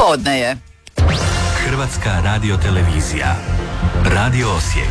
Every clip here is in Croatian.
Podne je. Hrvatska radiotelevizija. Radio Osijek.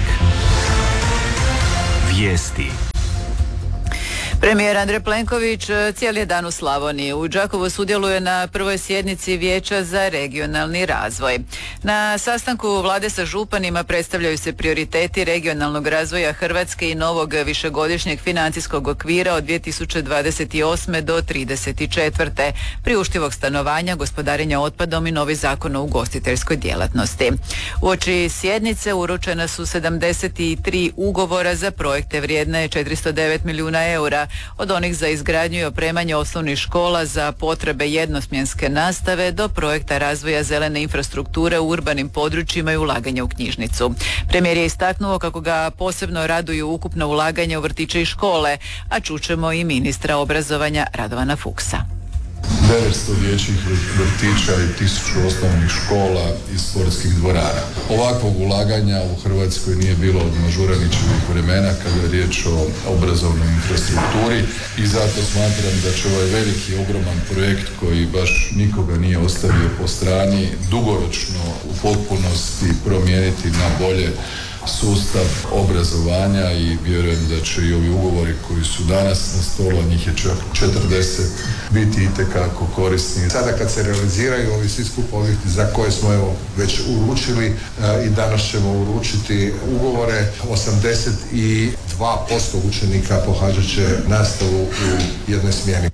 Vijesti. Premijer Andrej Plenković cijeli je dan u Slavoniji. U Đakovu sudjeluje na prvoj sjednici Vijeća za regionalni razvoj. Na sastanku vlade sa županima predstavljaju se prioriteti regionalnog razvoja Hrvatske i novog višegodišnjeg financijskog okvira od 2028. do 2034. Priuštivog stanovanja, gospodarenja otpadom i novi zakon o ugostiteljskoj djelatnosti. Uoči sjednice uručena su 73 ugovora za projekte vrijedne 409 milijuna eura, od onih za izgradnju i opremanje osnovnih škola za potrebe jednosmjenske nastave do projekta razvoja zelene infrastrukture u urbanim područjima i ulaganja u knjižnicu. Premijer je istaknuo kako ga posebno raduju ukupno ulaganje u vrtiće i škole, a čućemo i ministra obrazovanja Radovana Fuchsa. 900 dječjih vrtića i 1000 osnovnih škola i sportskih dvorana. Ovakvog ulaganja u Hrvatskoj nije bilo od Mažuranićevih vremena kada je riječ o obrazovnoj infrastrukturi i zato smatram da će ovaj veliki, ogroman projekt koji baš nikoga nije ostavio po strani dugoročno u potpunosti promijeniti na bolje sustav obrazovanja i vjerujem da će i ovi ugovori koji su danas na stolu, njih je čak 40, biti itekako korisni. Sada kad se realiziraju ovi svi skup objekti za koje smo već uručili i danas ćemo uručiti ugovore, 82% učenika pohađat će nastavu u jednoj smjeni.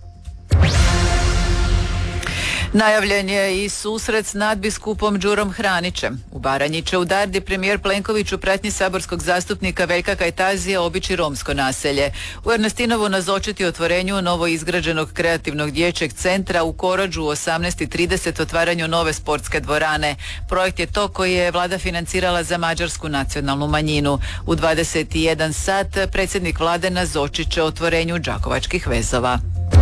Najavljen je i susret s nadbiskupom Đurom Hranićem. U Baranji će u Dardi premijer Plenković u pratnji saborskog zastupnika Veljka Kajtazija obići romsko naselje. U Ernestinovu nazočiti otvorenju novo izgrađenog kreativnog dječjeg centra, u Korođu u 18:30 otvaranju nove sportske dvorane. Projekt je to koji je vlada financirala za mađarsku nacionalnu manjinu. U 21 sat predsjednik vlade nazočit će otvorenju Đakovačkih vezova.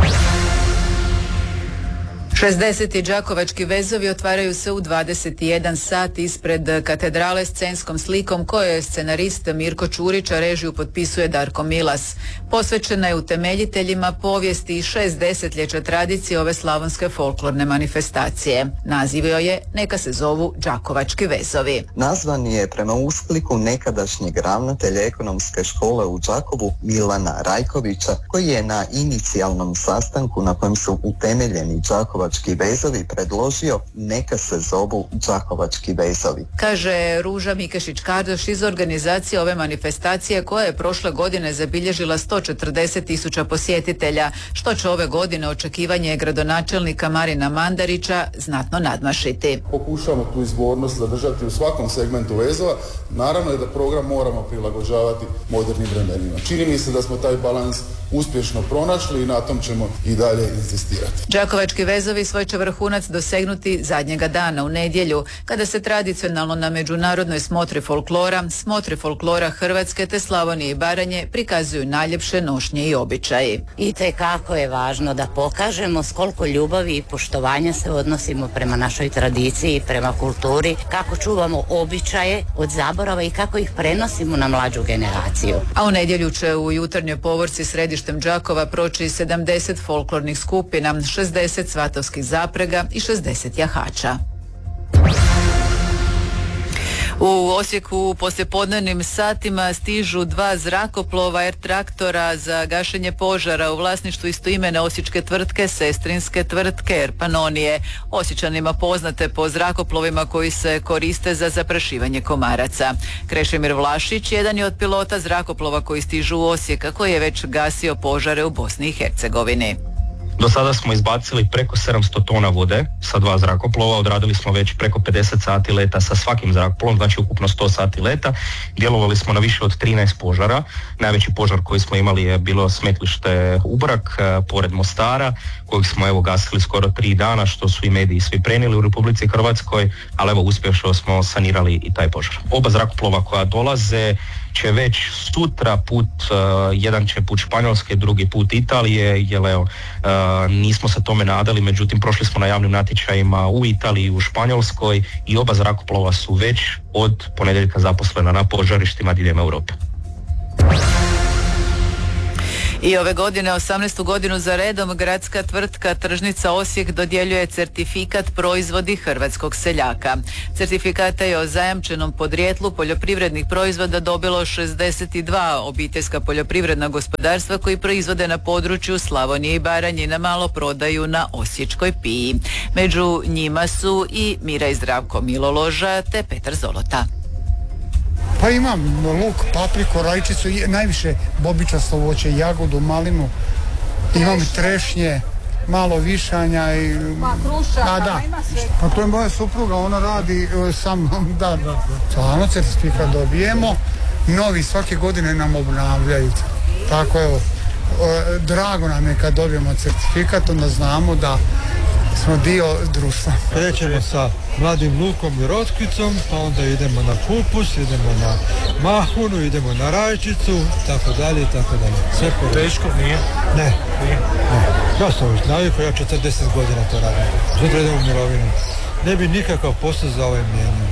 60. Đakovački vezovi otvaraju se u 21 sat ispred katedrale scenskom slikom koje je scenarist Mirko Čurić, a režiju potpisuje Darko Milas. Posvećena je utemeljiteljima povijesti i 6 desetljeća tradicije ove slavonske folklorne manifestacije. Naziv joj je Neka se zovu Đakovački vezovi. Nazvan je prema uskliku nekadašnjeg ravnatelja ekonomske škole u Đakovu Milana Rajkovića, koji je na inicijalnom sastanku na kojem su utemeljeni Đakovački vezovi predložio Neka se zovu Đakovački vezovi. Kaže Ruža Mikešić-Kardoš iz organizacije ove manifestacije koja je prošle godine zabilježila 140.000 posjetitelja, što će ove godine očekivanje gradonačelnika Marina Mandarića znatno nadmašiti. Pokušamo tu izvornost zadržati u svakom segmentu vezova. Naravno je da program moramo prilagođavati modernim vremenima. Čini mi se da smo taj balans uspješno pronašli i na tom ćemo i dalje insistirati. Đakovački vezovi svoj će vrhunac dosegnuti zadnjega dana u nedjelju, kada se tradicionalno na međunarodnoj smotri folklora Hrvatske te Slavonije i Baranje prikazuju najljepše nošnje i običaji. Itekako je važno da pokažemo s koliko ljubavi i poštovanja se odnosimo prema našoj tradiciji, prema kulturi, kako čuvamo običaje od zaborava i kako ih prenosimo na mlađu generaciju. A u nedjelju će u jutarnjoj povorci središtem Đakova proći 70 folklornih skupina, 60 svatovskih zaprega i 60 jahača. U Osijeku u poslijepodnevnim satima stižu 2 zrakoplova Air traktora za gašenje požara u vlasništvu istoimene osječke tvrtke, sestrinske tvrtke Air Panonije, Osječanima poznate po zrakoplovima koji se koriste za zaprašivanje komaraca. Krešimir Vlašić jedan je od pilota zrakoplova koji stižu u Osijek, koji je već gasio požare u Bosni i Hercegovini. Do sada smo izbacili preko 700 tona vode sa 2 zrakoplova, odradili smo već preko 50 sati leta sa svakim zrakoplovom, znači ukupno 100 sati leta. Djelovali smo na više od 13 požara. Najveći požar koji smo imali je bilo smetlište Ubrak, pored Mostara, kojeg smo gasili skoro 3 dana, što su i mediji svi prenijeli u Republici Hrvatskoj, ali uspješno smo sanirali i taj požar. Oba zrakoplova koja dolaze će već sutra put, jedan će put Španjolske, drugi put Italije, jer nismo se tome nadali, međutim prošli smo na javnim natječajima u Italiji i u Španjolskoj i oba zrakoplova su već od ponedjeljka zaposlena na požarištima diljem Europe. I ove godine, 18. godinu za redom, gradska tvrtka Tržnica Osijek dodjeljuje certifikat proizvodi hrvatskog seljaka. Certifikata je o zajamčenom podrijetlu poljoprivrednih proizvoda dobilo 62 obiteljska poljoprivredna gospodarstva koji proizvode na području Slavonije i Baranje i na malo prodaju na osječkoj piji. Među njima su i Mira i Zdravko Miloloža te Petar Zolota. Pa imam luk, papriku, rajčicu, najviše bobičasto voće, jagodu, malinu, imam trešnje, malo višanja i... Pa krušaka, da. Ima sve. Pa to je moja supruga, ona radi sa mnom, da. Stvarno certifikat dobijemo, novi svake godine nam obnavljaju. Tako evo, drago nam je kad dobijemo certifikat, onda znamo da smo dio društva. Krećemo sa mladim lukom i rotkvicom, pa onda idemo na kupus, idemo na mahunu, idemo na rajčicu, tako dalje. Sve po... Teško nije? Ne. Ja sam već navikao, ja 40 godina to radim. Sutra idem u mirovinu. Ne bi nikakav posao za ovaj mijenio.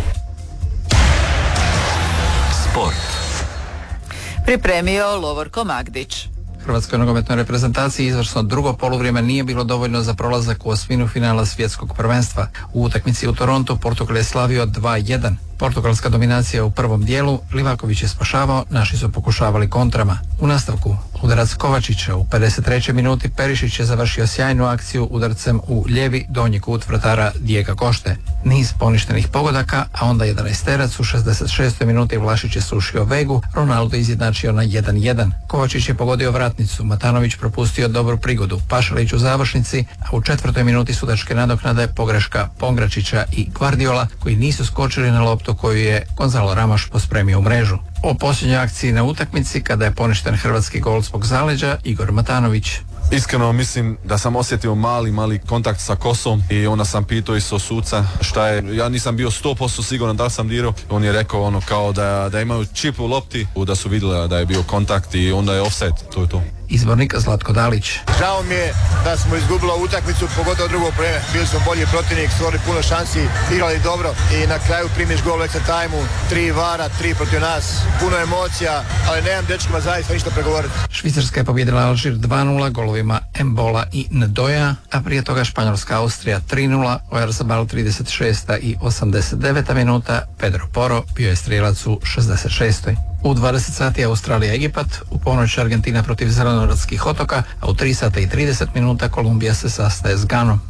Sport. Pripremio Lovorko Magdić. Hrvatskoj nogometnoj reprezentaciji izvrsno drugo poluvrijeme nije bilo dovoljno za prolazak u osminu finala svjetskog prvenstva. U utakmici u Torontu Portugal je slavio 2-1. Portugalska dominacija u prvom dijelu, Livaković je spašavao, naši su pokušavali kontrama. U nastavku udarac Kovačića u 53. minuti, Perišić je završio sjajnu akciju udarcem u lijevi donji kut vratara Dijega Košte. Niz poništenih pogodaka, a onda 11-terac u 66. minuti Vlašić je srušio Vegu, Ronaldo izjednačio na 1-1. Kovačić je pogodio vratnicu, Matanović propustio dobru prigodu, Pašalić u završnici, a u 4. minuti sudačke nadoknade pogreška Pongračića i Guardiola koji nisu skočili na loptu koju je Gonzalo Ramaš pospremio u mrežu. O posljednjoj akciji na utakmici, kada je poništen hrvatski gol zbog zaleđa, Igor Matanović. Iskreno mislim da sam osjetio mali kontakt sa kosom i onda sam pitao i suca šta je. Ja nisam bio 100% siguran da li sam dirao. On je rekao kao da imaju čip u lopti, da su vidjeli da je bio kontakt i onda je offset, to je to. Izbornik Zlatko Dalić. Žao mi je da smo izgubili utakmicu, pogotovo drugo vreme. Bili smo bolji protivnik, stvorili puno šansi, igrali dobro i na kraju primiš gol u extra time-u, 3 vara, 3 protiv nas, puno emocija, ali nemam dečkima zaista ništa pregovoriti. Švicarska je pobjedila Alžir 2-0 golovima Embola i Ndoja, a prije toga Španjolska Austrija 3-0, Oyarzabal 36. i 89. minuta, Pedro Porro bio je strijelac u 66. U 20 sati Australija Egipat, u ponoć Argentina protiv Zelenorodskih otoka, a u 3 sata i 30 minuta Kolumbija se sastaje s Ganom.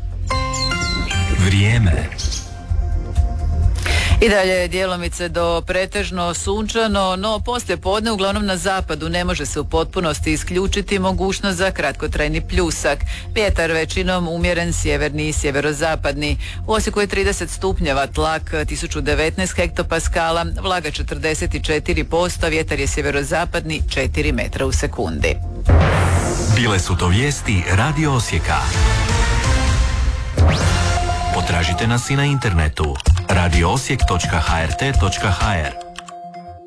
Vrijeme. I dalje djelomice do pretežno sunčano, no poslije podne uglavnom na zapadu ne može se u potpunosti isključiti mogućnost za kratkotrajni pljusak. Vjetar većinom umjeren sjeverni i sjeverozapadni. U Osijeku je 30 stupnjeva, tlak 1019 hektopaskala, vlaga 44%, vjetar je sjeverozapadni 4 metra u sekundi. Bile su to vijesti Radio Osijeka. Potražite nas i na internetu radioosijek.hrt.hr.